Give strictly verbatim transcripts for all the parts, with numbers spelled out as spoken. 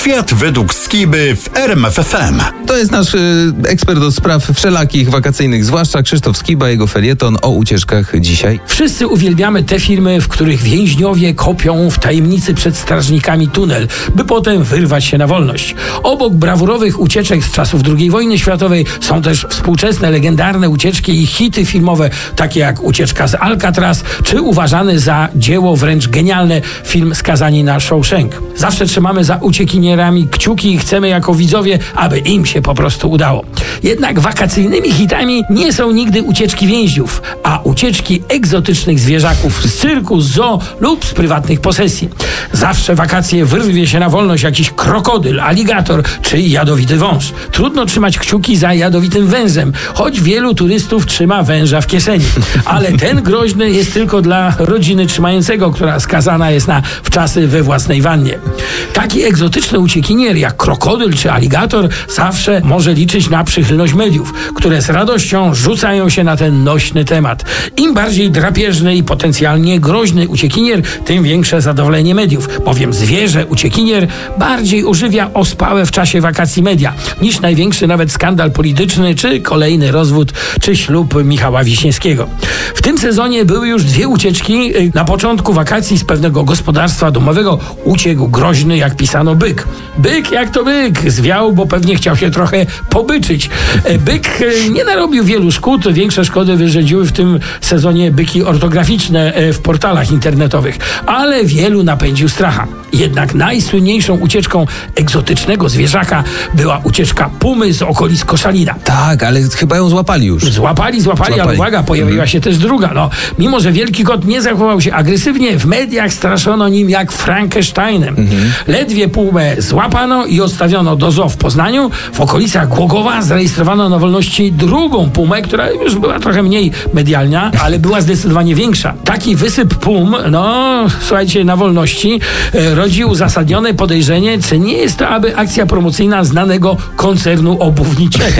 Świat według Skiby w R M F F M. To jest nasz y, ekspert do spraw wszelakich wakacyjnych, zwłaszcza Krzysztof Skiba, jego felieton o ucieczkach dzisiaj. Wszyscy uwielbiamy te filmy, w których więźniowie kopią w tajemnicy przed strażnikami tunel, by potem wyrwać się na wolność. Obok brawurowych ucieczek z czasów drugiej wojny światowej są też współczesne, legendarne ucieczki i hity filmowe, takie jak Ucieczka z Alcatraz, czy uważany za dzieło wręcz genialne film Skazani na Shawshank. Zawsze trzymamy za uciekinierami kciuki i chcemy jako widzowie, aby im się po prostu udało. Jednak wakacyjnymi hitami nie są nigdy ucieczki więźniów, a ucieczki egzotycznych zwierzaków z cyrku, z zoo lub z prywatnych posesji. Zawsze wakacje wyrwie się na wolność jakiś krokodyl, aligator czy jadowity wąż. Trudno trzymać kciuki za jadowitym wężem, choć wielu turystów trzyma węża w kieszeni. Ale ten groźny jest tylko dla rodziny trzymającego, która skazana jest na wczasy we własnej wannie. Taki egzotyczny uciekinier jak krokodyl czy aligator zawsze może liczyć na przychylność mediów, które z radością rzucają się na ten nośny temat. Im bardziej drapieżny i potencjalnie groźny uciekinier, tym większe zadowolenie mediów, bowiem zwierzę uciekinier bardziej ożywia ospałe w czasie wakacji media niż największy nawet skandal polityczny, czy kolejny rozwód, czy ślub Michała Wiśniewskiego. W tym sezonie były już dwie ucieczki. Na początku wakacji z pewnego gospodarstwa domowego uciekł groźny, jak pisano, byk. Byk jak to byk, zwiał, bo pewnie chciał się trochę pobyczyć. Byk nie narobił wielu szkód, większe szkody wyrządziły w tym sezonie byki ortograficzne w portalach internetowych, ale wielu napędził stracha. Jednak najsłynniejszą ucieczką egzotycznego zwierzaka była ucieczka pumy z okolic Koszalina. Tak, ale chyba ją złapali już. Złapali, złapali, złapali. Ale uwaga, pojawiła mhm. się też druga. No, mimo że wielki kot nie zachował się agresywnie, w mediach straszono nim jak Frankensteinem. Mhm. Ledwie pumę złapano i odstawiono do zoo w Poznaniu. W okolicach Głogowa zarejestrowano na wolności drugą pumę, która już była trochę mniej medialna, ale była zdecydowanie większa. Taki wysyp pum, no słuchajcie, na wolności e, rodzi uzasadnione podejrzenie, czy nie jest to aby akcja promocyjna znanego koncernu obuwniczego.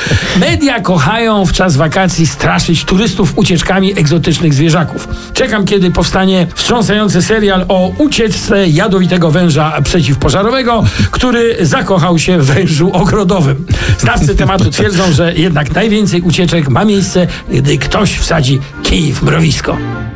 Media kochają w czas wakacji straszyć turystów ucieczkami egzotycznych zwierzaków. Czekam, kiedy powstanie wstrząsający serial o ucieczce jadowitego węża przeciwpożarowego, który zakochał się w wężu ogrodowym. Znawcy tematu twierdzą, że jednak najwięcej ucieczek ma miejsce, gdy ktoś wsadzi kij w mrowisko.